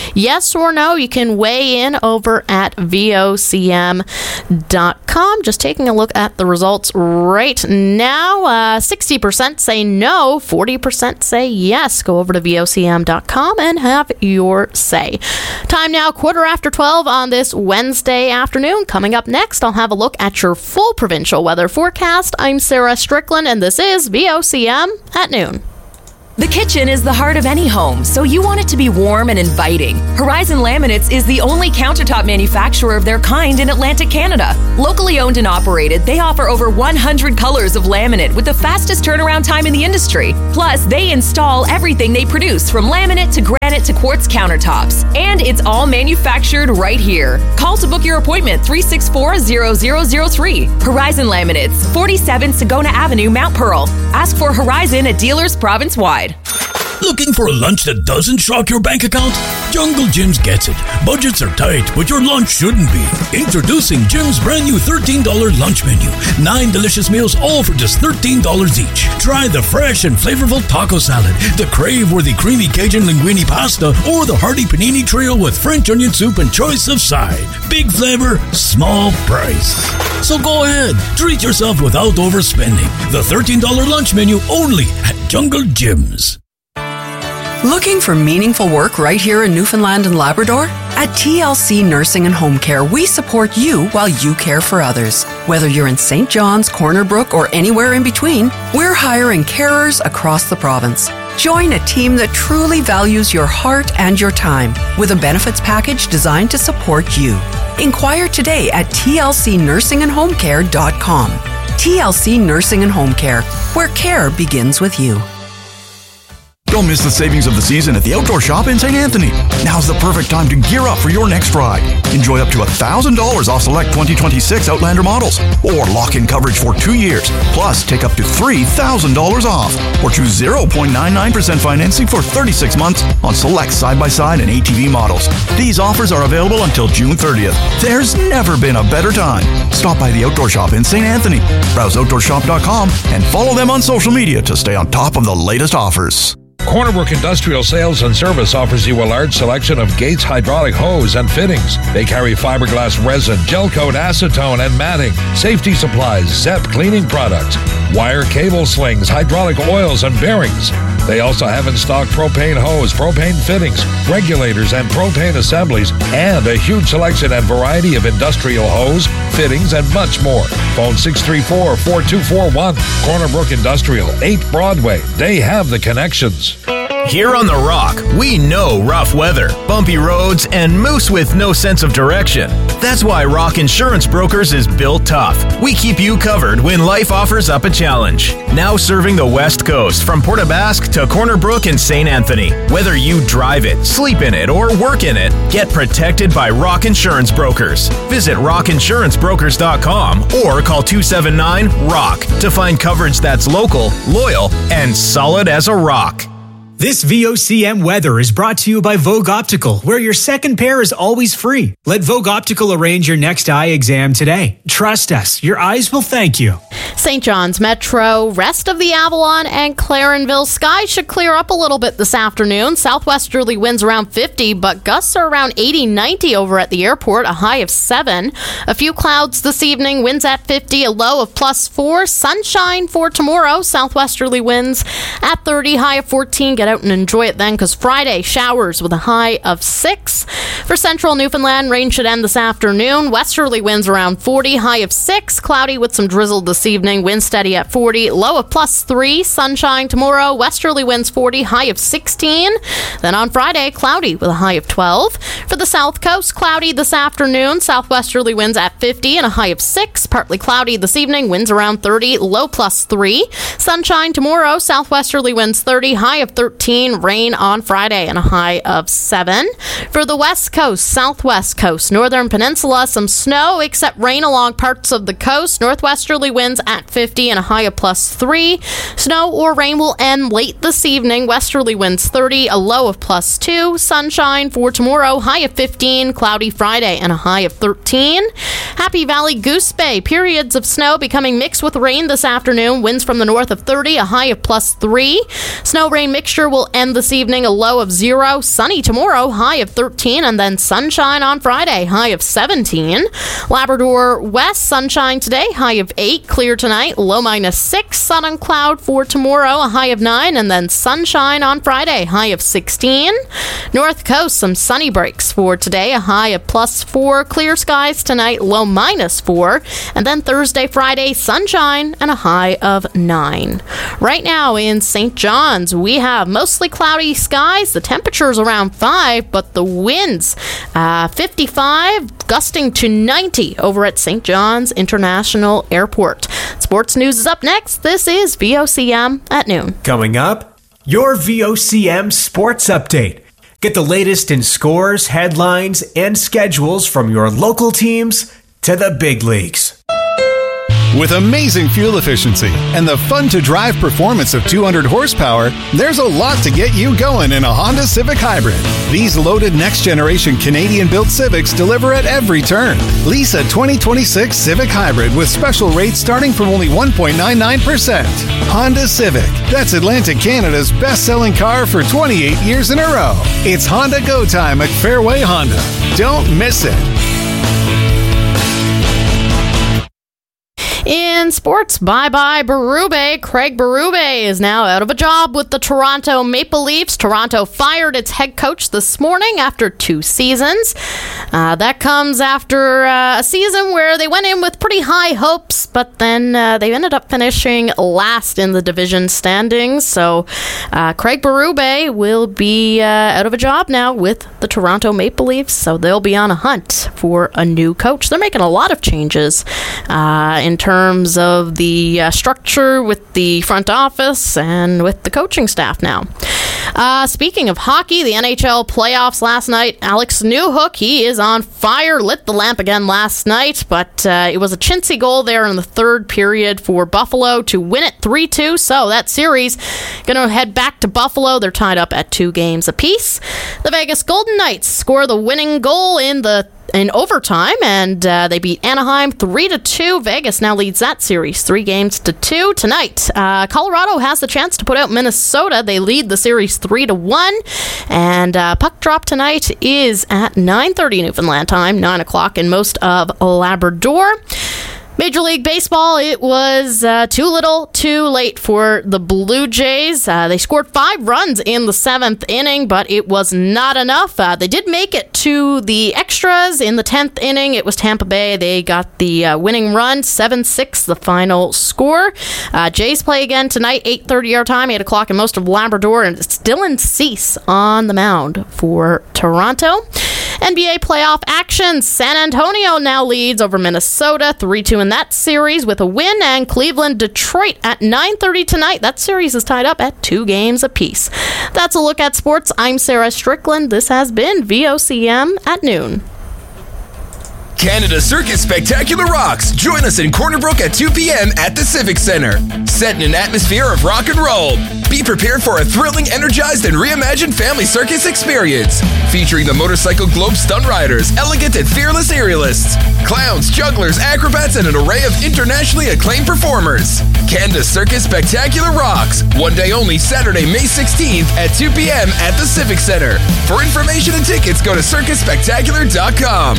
Yes or no? You can weigh in over at V O C M dot com. Just taking a look at the results right now. Uh, sixty percent say no, forty percent say yes. Go over to V O C M dot com and have your say. Time now, quarter after twelve on this Wednesday afternoon. Coming up next, I'll have a look at your full provincial weather forecast. I'm Sarah Strickland, and this is V O C M at noon. The kitchen is the heart of any home, so you want it to be warm and inviting. Horizon Laminates is the only countertop manufacturer of their kind in Atlantic Canada. Locally owned and operated, they offer over one hundred colors of laminate with the fastest turnaround time in the industry. Plus, they install everything they produce, from laminate to granite to quartz countertops. And it's all manufactured right here. Call to book your appointment, three six four, zero zero zero three. Horizon Laminates, forty-seven Sagona Avenue, Mount Pearl. Ask for Horizon at dealers province-wide. Looking for a lunch that doesn't shock your bank account? Jungle Jim's gets it. Budgets are tight, but your lunch shouldn't be. Introducing Jim's brand new thirteen dollars lunch menu. Nine delicious meals, all for just thirteen dollars each. Try the fresh and flavorful taco salad, the crave-worthy creamy Cajun linguine pasta, or the hearty panini trio with French onion soup and choice of side. Big flavor, small price. So go ahead, treat yourself without overspending. The thirteen dollars lunch menu only at Jungle Jim's. Looking for meaningful work right here in Newfoundland and Labrador? At T L C Nursing and Home Care, we support you while you care for others. Whether you're in Saint John's, Corner Brook, or anywhere in between, we're hiring carers across the province. Join a team that truly values your heart and your time with a benefits package designed to support you. Inquire today at T L C nursing and home care dot com. T L C Nursing and Home Care, where care begins with you. Don't miss the savings of the season at the Outdoor Shop in Saint Anthony. Now's the perfect time to gear up for your next ride. Enjoy up to one thousand dollars off select twenty twenty-six Outlander models, or lock in coverage for two years. Plus, take up to three thousand dollars off, or choose zero point nine nine percent financing for thirty-six months on select side-by-side and A T V models. These offers are available until June thirtieth. There's never been a better time. Stop by the Outdoor Shop in Saint Anthony. Browse outdoor shop dot com and follow them on social media to stay on top of the latest offers. Corner Brook Industrial Sales and Service offers you a large selection of Gates hydraulic hose and fittings. They carry fiberglass resin, gel coat, acetone, and matting, safety supplies, Zep cleaning products, wire cable slings, hydraulic oils, and bearings. They also have in stock propane hose, propane fittings, regulators, and propane assemblies, and a huge selection and variety of industrial hose, fittings, and much more. Phone six three four, four two four one. Corner Brook Industrial, eight Broadway. They have the connections. Here on The Rock, we know rough weather, bumpy roads, and moose with no sense of direction. That's why Rock Insurance Brokers is built tough. We keep you covered when life offers up a challenge. Now serving the West Coast from Port aux Basques to Corner Brook and Saint Anthony. Whether you drive it, sleep in it, or work in it, get protected by Rock Insurance Brokers. Visit rock insurance brokers dot com or call two seven nine, ROCK to find coverage that's local, loyal, and solid as a rock. This V O C M weather is brought to you by Vogue Optical, where your second pair is always free. Let Vogue Optical arrange your next eye exam today. Trust us, your eyes will thank you. Saint John's Metro, rest of the Avalon and Clarenville skies should clear up a little bit this afternoon. Southwesterly winds around fifty, but gusts are around eighty, ninety over at the airport, a high of seven. A few clouds this evening, winds at fifty, a low of plus four. Sunshine for tomorrow, southwesterly winds at thirty, high of fourteen. Get out and enjoy it then, because Friday, showers with a high of six. For central Newfoundland, rain should end this afternoon. Westerly winds around forty, high of six. Cloudy with some drizzle this evening, wind steady at forty, low of plus three. Sunshine tomorrow, westerly winds forty, high of sixteen. Then on Friday, cloudy with a high of twelve. For the south coast, cloudy this afternoon, southwesterly winds at fifty and a high of six. Partly cloudy this evening, winds around thirty, low plus three. Sunshine tomorrow, southwesterly winds thirty, high of thirteen. Rain on Friday and a high of seven. For the west coast, southwest coast, northern peninsula, some snow except rain along parts of the coast. Northwesterly winds winds at fifty and a high of plus three. Snow or rain will end late this evening. Westerly winds thirty, a low of plus two. Sunshine for tomorrow, high of fifteen. Cloudy Friday and a high of thirteen. Happy Valley Goose Bay, periods of snow becoming mixed with rain this afternoon. Winds from the north of thirty, a high of plus three. Snow rain mixture will end this evening, a low of zero. Sunny tomorrow, high of thirteen, and then sunshine on Friday, high of seventeen. Labrador West, sunshine today, high of eight. Clear tonight, low minus six. Sun and cloud for tomorrow, a high of nine, and then sunshine on Friday, high of sixteen. North Coast, some sunny breaks for today, a high of plus four. Clear skies tonight, low minus four. And then Thursday, Friday, sunshine and a high of nine. Right now in Saint John's, we have mostly cloudy skies. The temperature's around five, but the winds, uh, fifty-five, gusting to ninety over at Saint John's International Airport. Sports news is up next. This is V O C M at noon. Coming up, your V O C M Sports Update. Get the latest in scores, headlines, and schedules from your local teams to the big leagues. With amazing fuel efficiency and the fun-to-drive performance of two hundred horsepower, there's a lot to get you going in a Honda Civic Hybrid. These loaded next-generation Canadian-built Civics deliver at every turn. Lease a twenty twenty-six Civic Hybrid with special rates starting from only one point nine nine percent. Honda Civic. That's Atlantic Canada's best-selling car for twenty-eight years in a row. It's Honda Go Time at Fairway Honda. Don't miss it. In sports, bye-bye Berube. Craig Berube is now out of a job with the Toronto Maple Leafs. Toronto fired its head coach this morning after two seasons. Uh, that comes after uh, a season where they went in with pretty high hopes, but then uh, they ended up finishing last in the division standings. So uh, Craig Berube will be uh, out of a job now with the Toronto Maple Leafs, so they'll be on a hunt for a new coach. They're making a lot of changes uh, in terms terms of the uh, structure with the front office and with the coaching staff now. Uh, speaking of hockey, the N H L playoffs last night, Alex Newhook, he is on fire, lit the lamp again last night, but uh, it was a chintzy goal there in the third period for Buffalo to win it three two, so that series going to head back to Buffalo. They're tied up at two games apiece. The Vegas Golden Knights score the winning goal in the in overtime, and uh, they beat Anaheim three to two. Vegas now leads that series three games to two. Tonight, uh, Colorado has the chance to put out Minnesota. They lead the series three to one, and uh, puck drop tonight is at nine thirty Newfoundland time, nine o'clock in most of Labrador. Major League Baseball, it was uh, too little, too late for the Blue Jays. Uh, they scored five runs in the seventh inning, but it was not enough. Uh, they did make it to the extras in the tenth inning. It was Tampa Bay. They got the uh, winning run, seven six, the final score. Uh, Jays play again tonight, eight thirty our time, eight o'clock in most of Labrador, and it's Dylan Cease on the mound for Toronto. N B A playoff action. San Antonio now leads over Minnesota three two in that series with a win, and Cleveland Detroit at nine thirty tonight. That series is tied up at two games apiece. That's a look at sports. I'm Sarah Strickland. This has been V O C M at noon. Canada Circus Spectacular rocks. Join us in Corner Brook at two p.m. at the Civic Center. Set in an atmosphere of rock and roll. Be prepared for a thrilling, energized, and reimagined family circus experience. Featuring the Motorcycle Globe Stunt Riders, elegant and fearless aerialists, clowns, jugglers, acrobats, and an array of internationally acclaimed performers. Canada Circus Spectacular rocks. One day only, Saturday, May sixteenth at two p.m. at the Civic Center. For information and tickets, go to circus spectacular dot com.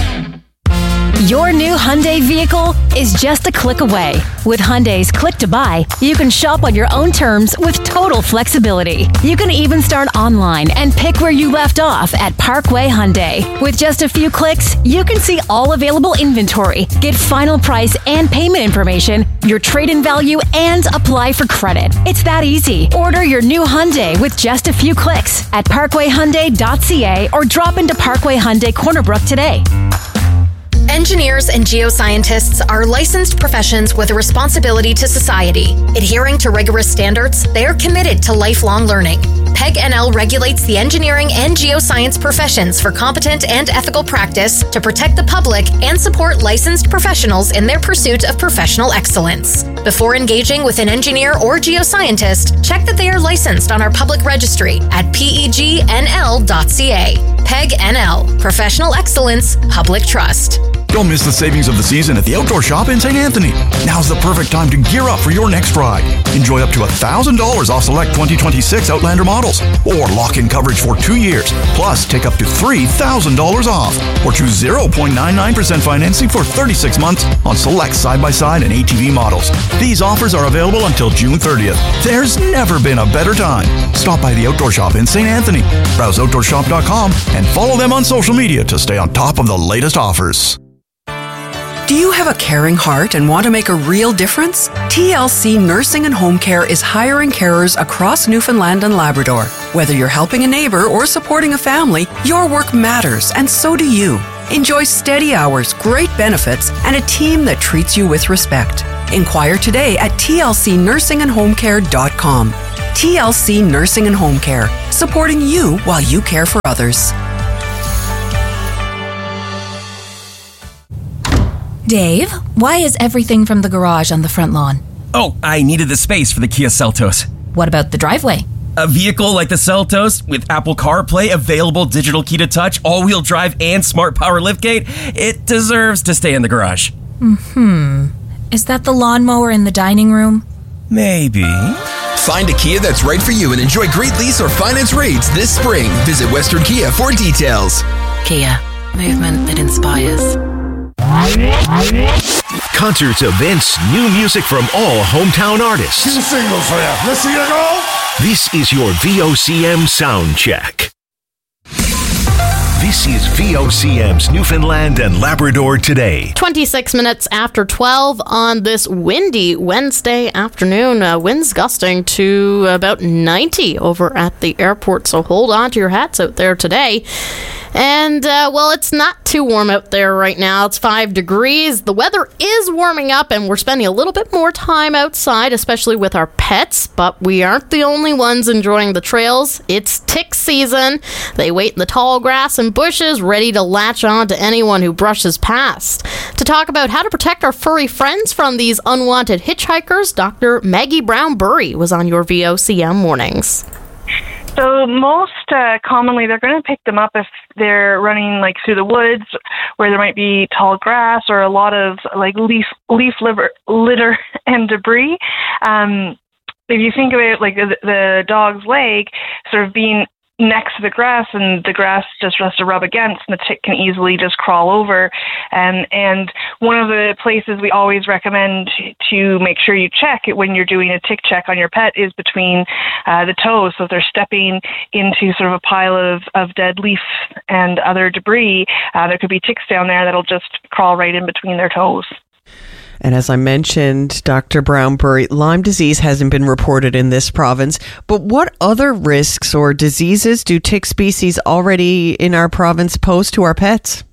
Your new Hyundai vehicle is just a click away. With Hyundai's Click to Buy, you can shop on your own terms with total flexibility. You can even start online and pick where you left off at Parkway Hyundai. With just a few clicks, you can see all available inventory, get final price and payment information, your trade-in value, and apply for credit. It's that easy. Order your new Hyundai with just a few clicks at parkway hyundai dot c a or drop into Parkway Hyundai Corner Brook today. Engineers and geoscientists are licensed professions with a responsibility to society. Adhering to rigorous standards, they are committed to lifelong learning. P E G N L regulates the engineering and geoscience professions for competent and ethical practice to protect the public and support licensed professionals in their pursuit of professional excellence. Before engaging with an engineer or geoscientist, check that they are licensed on our public registry at P E G N L dot C A. P E G N L, Professional Excellence, Public Trust. Don't miss the savings of the season at the Outdoor Shop in Saint Anthony. Now's the perfect time to gear up for your next ride. Enjoy up to one thousand dollars off select twenty twenty-six Outlander models, or lock in coverage for two years. Plus, take up to three thousand dollars off, or choose zero point nine nine percent financing for thirty-six months on select side-by-side and A T V models. These offers are available until June thirtieth. There's never been a better time. Stop by the Outdoor Shop in Saint Anthony. Browse outdoor shop dot com and follow them on social media to stay on top of the latest offers. Do you have a caring heart and want to make a real difference? T L C Nursing and Home Care is hiring carers across Newfoundland and Labrador. Whether you're helping a neighbor or supporting a family, your work matters, and so do you. Enjoy steady hours, great benefits, and a team that treats you with respect. Inquire today at T L C nursing and home care dot com. T L C Nursing and Home Care, supporting you while you care for others. Dave, why is everything from the garage on the front lawn? Oh, I needed the space for the Kia Seltos. What about the driveway? A vehicle like the Seltos with Apple CarPlay, available digital key to touch, all-wheel drive, and smart power liftgate, it deserves to stay in the garage. Hmm. Is that the lawnmower in the dining room? Maybe. Find a Kia that's right for you and enjoy great lease or finance rates this spring. Visit Western Kia for details. Kia. Movement that inspires. Concerts, events, new music from all hometown artists. Two singles for you. Let's see you go. This is your V O C M sound check. This is V O C M's Newfoundland and Labrador Today. twenty-six minutes after twelve on this windy Wednesday afternoon. Uh, winds gusting to about ninety over at the airport, so hold on to your hats out there today. And, uh, well, it's not too warm out there right now. It's five degrees. The weather is warming up, and we're spending a little bit more time outside, especially with our pets. But we aren't the only ones enjoying the trails. It's tick season. They wait in the tall grass and bushes, ready to latch on to anyone who brushes past. To talk about how to protect our furry friends from these unwanted hitchhikers, Doctor Maggie Brown-Burry was on your V O C M mornings. So most uh, commonly, they're going to pick them up if they're running like through the woods where there might be tall grass or a lot of like leaf leaf litter, litter and debris. Um, if you think of it like the, the dog's leg sort of being next to the grass, and the grass just has to rub against, and the tick can easily just crawl over. And and one of the places we always recommend to make sure you check it when you're doing a tick check on your pet is between uh, the toes. So if they're stepping into sort of a pile of, of dead leaf and other debris, uh, there could be ticks down there that'll just crawl right in between their toes. And as I mentioned, Doctor Brown-Burry, Lyme disease hasn't been reported in this province, but what other risks or diseases do tick species already in our province pose to our pets?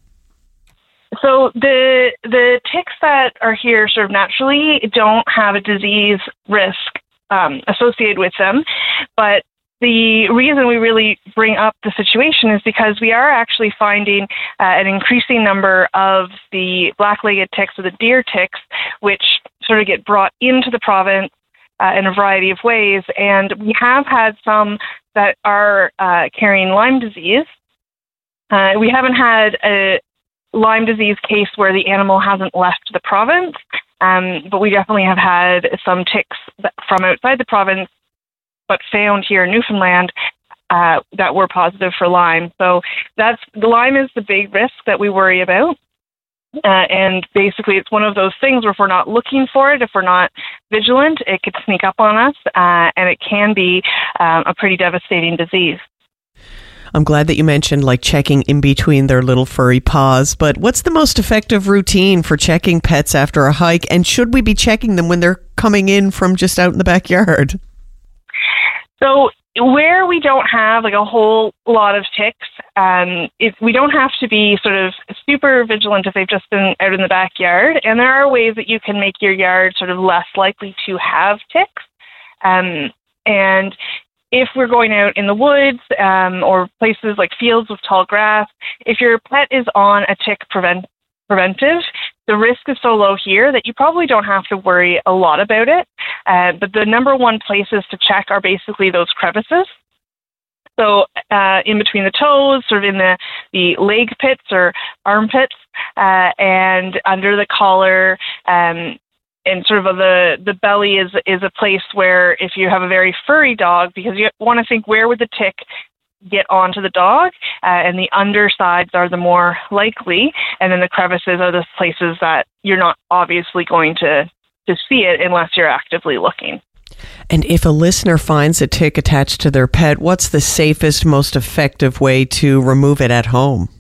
So the the ticks that are here sort of naturally don't have a disease risk um, associated with them, but the reason we really bring up the situation is because we are actually finding uh, an increasing number of the black-legged ticks or the deer ticks, which sort of get brought into the province uh, in a variety of ways. And we have had some that are uh, carrying Lyme disease. Uh, we haven't had a Lyme disease case where the animal hasn't left the province, um, but we definitely have had some ticks from outside the province but found here in Newfoundland uh, that were positive for Lyme. So that's the Lyme is the big risk that we worry about. Uh, and basically it's one of those things where if we're not looking for it, if we're not vigilant, it could sneak up on us, uh, and it can be um, a pretty devastating disease. I'm glad that you mentioned like checking in between their little furry paws, but what's the most effective routine for checking pets after a hike? And should we be checking them when they're coming in from just out in the backyard? So where we don't have like a whole lot of ticks, um, it, we don't have to be sort of super vigilant if they've just been out in the backyard. And there are ways that you can make your yard sort of less likely to have ticks. Um, and if we're going out in the woods um, or places like fields with tall grass, if your pet is on a tick prevent preventive, the risk is so low here that you probably don't have to worry a lot about it. Uh, but the number one places to check are basically those crevices. So uh, in between the toes, sort of in the, the leg pits or armpits, uh, and under the collar, um, and sort of the, the belly is is a place where if you have a very furry dog, because you want to think where would the tick get onto the dog, uh, and the undersides are the more likely, and then the crevices are the places that you're not obviously going to, to see it unless you're actively looking. And if a listener finds a tick attached to their pet, what's the safest, most effective way to remove it at home?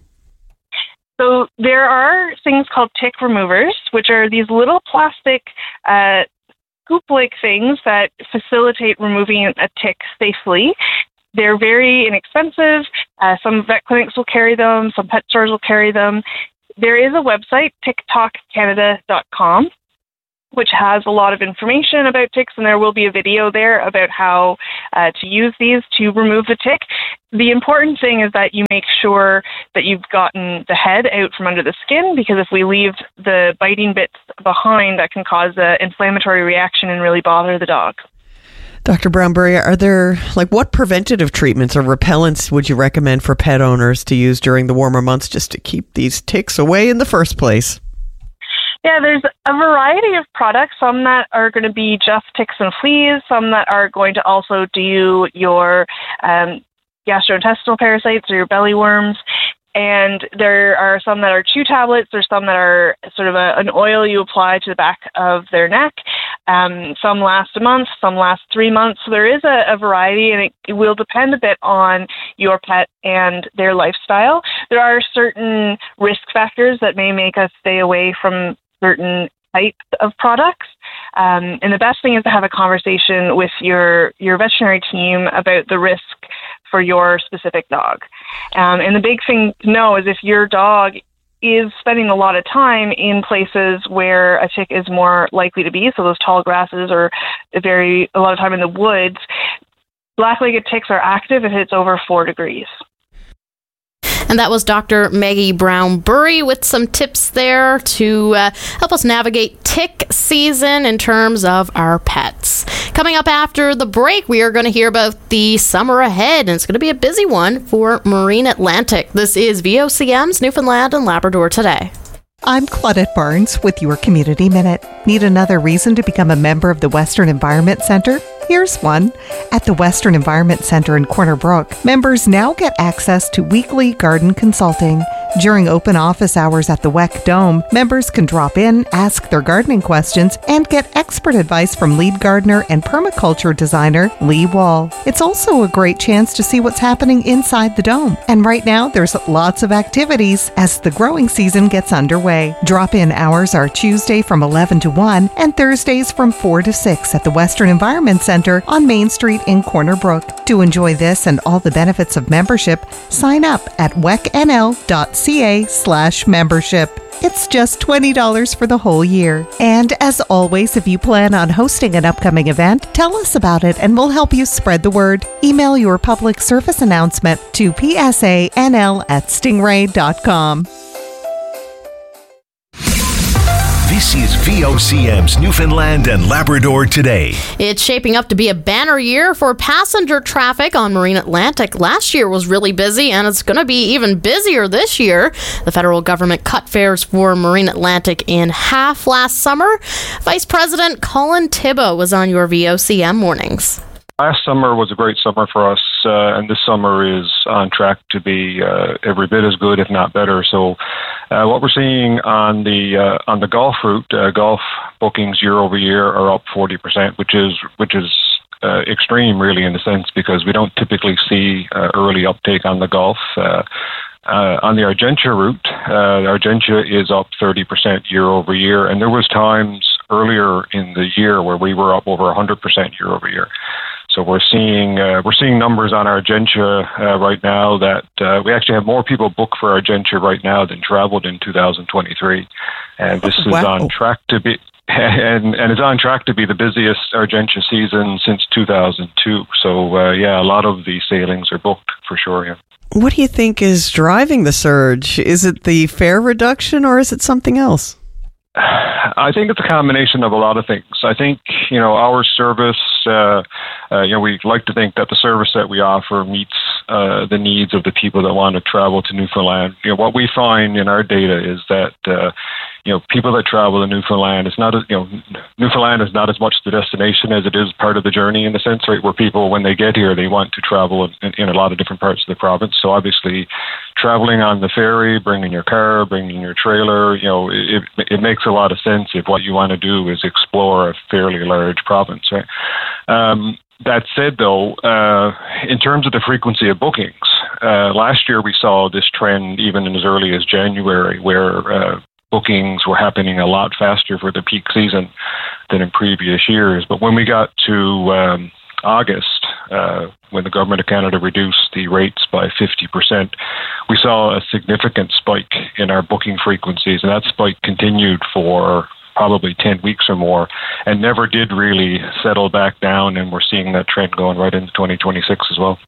So there are things called tick removers, which are these little plastic uh, scoop-like things that facilitate removing a tick safely. They're very inexpensive. Uh, some vet clinics will carry them. Some pet stores will carry them. There is a website, tick talk canada dot com, which has a lot of information about ticks, and there will be a video there about how uh, to use these to remove the tick. The important thing is that you make sure that you've gotten the head out from under the skin, because if we leave the biting bits behind, that can cause an inflammatory reaction and really bother the dog. Doctor Brownberry, are there, like, what preventative treatments or repellents would you recommend for pet owners to use during the warmer months just to keep these ticks away in the first place? Yeah, there's a variety of products, some that are going to be just ticks and fleas, some that are going to also do your um, gastrointestinal parasites or your belly worms. And there are some that are chew tablets. There's some that are sort of a, an oil you apply to the back of their neck. Um, some last a month, some last three months. So there is a, a variety, and it, it will depend a bit on your pet and their lifestyle. There are certain risk factors that may make us stay away from certain types of products. Um, and the best thing is to have a conversation with your, your veterinary team about the risk for your specific dog. Um, and the big thing to know is if your dog is spending a lot of time in places where a tick is more likely to be, so those tall grasses or very a lot of time in the woods, black-legged ticks are active if it's over four degrees. And that was Doctor Maggie Brown-Burry with some tips there to uh, help us navigate tick season in terms of our pets. Coming up after the break, we are going to hear about the summer ahead, and it's going to be a busy one for Marine Atlantic. This is V O C M's Newfoundland and Labrador Today. I'm Claudette Barnes with your Community Minute. Need another reason to become a member of the Western Environment Center? Here's one. At the Western Environment Center in Corner Brook, members now get access to weekly garden consulting. During open office hours at the W E C Dome, members can drop in, ask their gardening questions, and get expert advice from lead gardener and permaculture designer Lee Wall. It's also a great chance to see what's happening inside the dome. And right now, there's lots of activities as the growing season gets underway. Drop-in hours are Tuesday from eleven to one and Thursdays from four to six at the Western Environment Center on Main Street in Corner Brook. To enjoy this and all the benefits of membership, sign up at wecnl.ca slash membership. It's just twenty dollars for the whole year. And as always, if you plan on hosting an upcoming event, tell us about it and we'll help you spread the word. Email your public service announcement to psanl at stingray dot com. This is V O C M's Newfoundland and Labrador Today. It's shaping up to be a banner year for passenger traffic on Marine Atlantic. Last year was really busy, and it's going to be even busier this year. The federal government cut fares for Marine Atlantic in half last summer. Vice President Colin Thibault was on your V O C M mornings. Last summer was a great summer for us, uh, and this summer is on track to be uh, every bit as good, if not better. So, uh, what we're seeing on the uh, on the Gulf route, uh, Gulf bookings year over year are up forty percent, which is which is uh, extreme, really, in the sense because we don't typically see uh, early uptake on the Gulf. Uh, Uh, on the Argentia route, uh, Argentia is up thirty percent year over year, and there was times earlier in the year where we were up over one hundred percent year over year. So we're seeing uh, we're seeing numbers on Argentia uh, right now that uh, we actually have more people booked for Argentia right now than traveled in two thousand twenty-three, and this is Wow. on track to be. And and it's on track to be the busiest Argentia season since two thousand two. So uh, yeah, a lot of the sailings are booked for sure. Yeah. What do you think is driving the surge? Is it the fare reduction or is it something else? I think it's a combination of a lot of things. I think, you know, our service, uh, uh, you know, we like to think that the service that we offer meets uh, the needs of the people that want to travel to Newfoundland. You know, what we find in our data is that, uh, you know, people that travel to Newfoundland, it's not, as, you know, Newfoundland is not as much the destination as it is part of the journey in the sense, right, where people, when they get here, they want to travel in, in a lot of different parts of the province. So obviously, traveling on the ferry, bringing your car, bringing your trailer, you know, it, it makes a lot of sense if what you want to do is explore a fairly large province, right? Um, that said, though, uh, in terms of the frequency of bookings, uh, last year we saw this trend even as early as January where uh, bookings were happening a lot faster for the peak season than in previous years. But when we got to um, August, uh, when the Government of Canada reduced the rates by fifty percent, we saw a significant spike in our booking frequencies, and that spike continued for probably ten weeks or more and never did really settle back down, and we're seeing that trend going right into twenty twenty-six as well.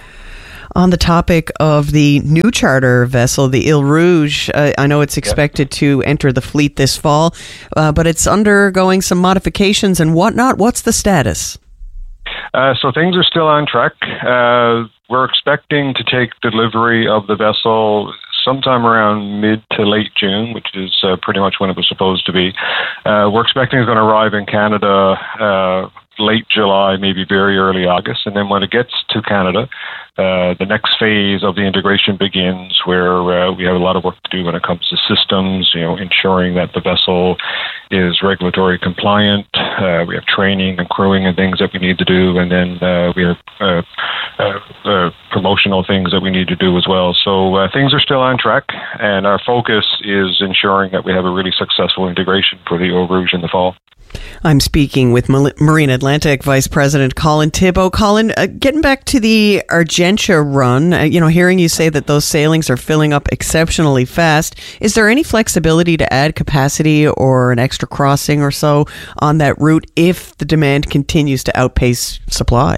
On the topic of the new charter vessel, the Ile Rouge, uh, I know it's expected yeah. to enter the fleet this fall, uh, but it's undergoing some modifications and whatnot. What's the status? Uh, so things are still on track. Uh, we're expecting to take delivery of the vessel sometime around mid to late June, which is uh, pretty much when it was supposed to be. Uh, we're expecting it's going to arrive in Canada uh, late July, maybe very early August. And then when it gets to Canada, uh, the next phase of the integration begins where uh, we have a lot of work to do when it comes to systems, you know, ensuring that the vessel is regulatory compliant. Uh, we have training and crewing and things that we need to do. And then uh, we have uh, uh, uh, promotional things that we need to do as well. So uh, things are still on track. And our focus is ensuring that we have a really successful integration for the Ile Rouge in the fall. I'm speaking with Marine Atlantic Vice President Colin Thibault. Colin, uh, getting back to the Argentia run, uh, you know, hearing you say that those sailings are filling up exceptionally fast, is there any flexibility to add capacity or an extra crossing or so on that route if the demand continues to outpace supply?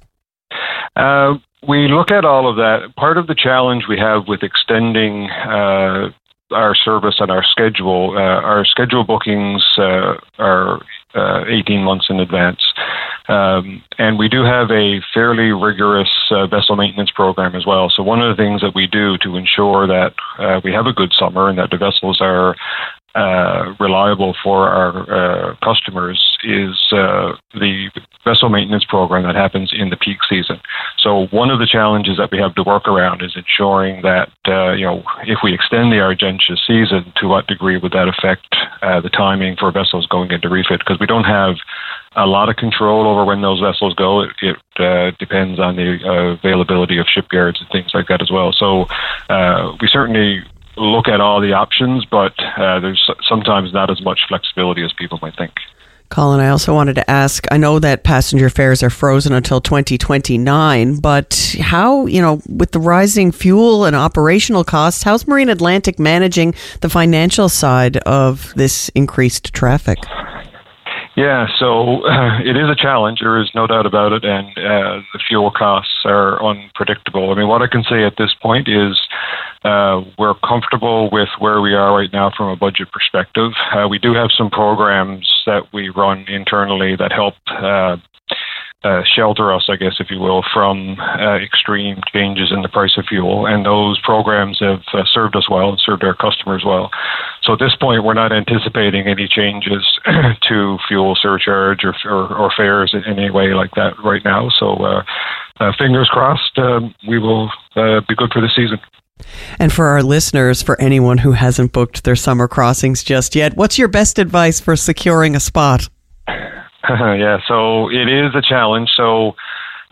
Uh, we look at all of that. Part of the challenge we have with extending uh, our service and our schedule, uh, our schedule bookings uh, are uh, eighteen months in advance. Um, and we do have a fairly rigorous uh, vessel maintenance program as well. So one of the things that we do to ensure that uh, we have a good summer and that the vessels are uh, reliable for our uh, customers is uh, the vessel maintenance program that happens in the peak season. So one of the challenges that we have to work around is ensuring that, uh, you know, if we extend the Argentia season, to what degree would that affect uh, the timing for vessels going into refit? Because we don't have a lot of control over when those vessels go. It, it uh, depends on the uh, availability of shipyards and things like that as well. So uh, we certainly look at all the options, but uh, there's sometimes not as much flexibility as people might think. Colin, I also wanted to ask, I know that passenger fares are frozen until twenty twenty-nine, but how, you know, with the rising fuel and operational costs, how's Marine Atlantic managing the financial side of this increased traffic? Yeah, so uh, it is a challenge. There is no doubt about it, and uh, the fuel costs are unpredictable. I mean, what I can say at this point is uh, we're comfortable with where we are right now from a budget perspective. Uh, we do have some programs that we run internally that help uh, uh, shelter us, I guess, if you will, from uh, extreme changes in the price of fuel. And those programs have uh, served us well and served our customers well. So at this point, we're not anticipating any changes to fuel surcharge or, or, or fares in any way like that right now. So uh, uh, fingers crossed, um, we will uh, be good for the season. And for our listeners, for anyone who hasn't booked their summer crossings just yet, what's your best advice for securing a spot? Yeah, so it is a challenge. So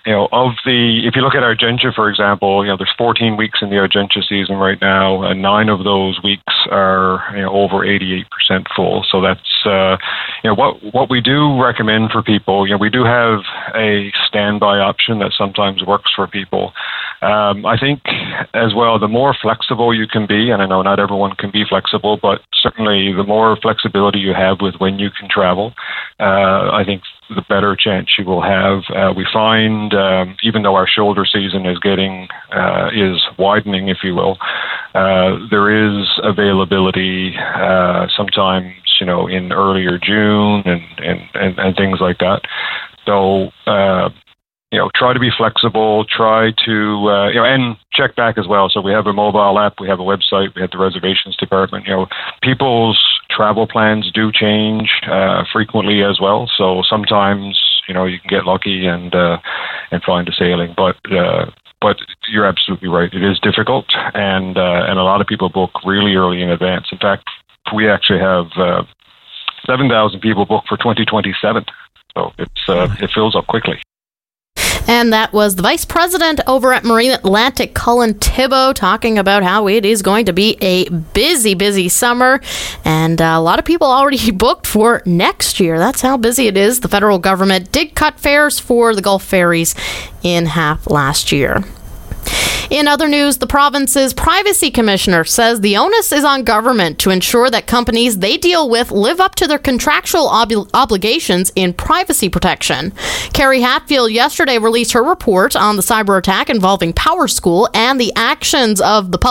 you know, of the, if you look at Argentia, for example, you know, there's fourteen weeks in the Argentia season right now, and nine of those weeks are, you know, over eighty-eight percent full. So that's, uh, you know, what what we do recommend for people. You know, we do have a standby option that sometimes works for people. Um, I think as well, the more flexible you can be, and I know not everyone can be flexible, but certainly the more flexibility you have with when you can travel, uh, I think the better chance you will have. Uh, we find, um, even though our shoulder season is getting, uh, is widening, if you will, uh, there is availability uh, sometimes, you know, in earlier June and, and, and, and things like that. So, uh, you know, try to be flexible, try to, uh, you know, and check back as well. So we have a mobile app, we have a website, we have the reservations department. You know, people's travel plans do change uh, frequently as well. So sometimes, you know, you can get lucky and uh, and find a sailing. But uh, but you're absolutely right. It is difficult, and uh, and a lot of people book really early in advance. In fact, we actually have uh, seven thousand people booked for twenty twenty-seven. So it's uh, it fills up quickly. And that was the Vice President over at Marine Atlantic, Colin Thibault, talking about how it is going to be a busy, busy summer. And uh, a lot of people already booked for next year. That's how busy it is. The federal government did cut fares for the Gulf ferries in half last year. In other news, the province's privacy commissioner says the onus is on government to ensure that companies they deal with live up to their contractual ob- obligations in privacy protection. Carrie Hatfield yesterday released her report on the cyber attack involving PowerSchool and the actions of the public